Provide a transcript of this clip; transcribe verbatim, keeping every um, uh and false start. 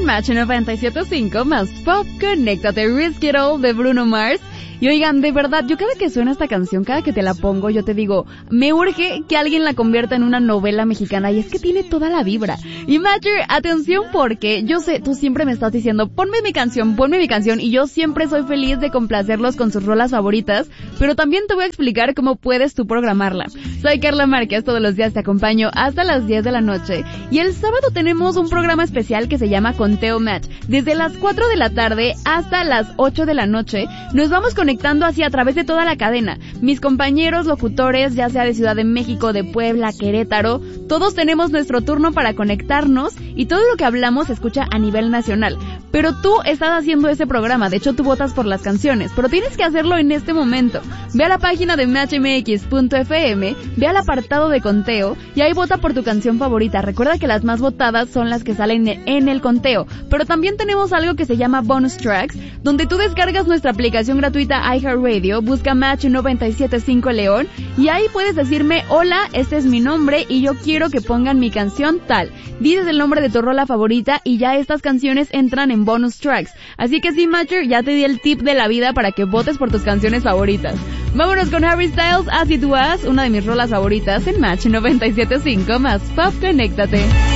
Match noventa y siete punto cinco más Pop. Conéctate, Risk It All de Bruno Mars. Y oigan, de verdad, yo cada que suena esta canción, cada que te la pongo, yo te digo, me urge que alguien la convierta en una novela mexicana, y es que tiene toda la vibra. Y Matcher, atención, porque yo sé, tú siempre me estás diciendo, ponme mi canción, ponme mi canción, y yo siempre soy feliz de complacerlos con sus rolas favoritas, pero también te voy a explicar cómo puedes tú programarla. Soy Carla Márquez, todos los días te acompaño hasta las diez de la noche, y el sábado tenemos un programa especial que se llama Conteo Match. Desde las cuatro de la tarde hasta las ocho de la noche, nos vamos con conectando así a través de toda la cadena. Mis compañeros locutores, ya sea de Ciudad de México, de Puebla, Querétaro, todos tenemos nuestro turno para conectarnos y todo lo que hablamos se escucha a nivel nacional. Pero tú estás haciendo ese programa, de hecho tú votas por las canciones, pero tienes que hacerlo en este momento. Ve a la página de match m x punto f m, ve al apartado de conteo y ahí vota por tu canción favorita. Recuerda que las más votadas son las que salen en el conteo, pero también tenemos algo que se llama Bonus Tracks, donde tú descargas nuestra aplicación gratuita iHeartRadio, busca Match noventa y siete punto cinco León y ahí puedes decirme, hola, este es mi nombre y yo quiero que pongan mi canción tal. Dices el nombre de tu rola favorita y ya estas canciones entran en Bonus Tracks. Así que sí, Matcher, ya te di el tip de la vida para que votes por tus canciones favoritas. Vámonos con Harry Styles, As It Was, una de mis rolas favoritas en Match noventa y siete punto cinco más Pop. Conéctate.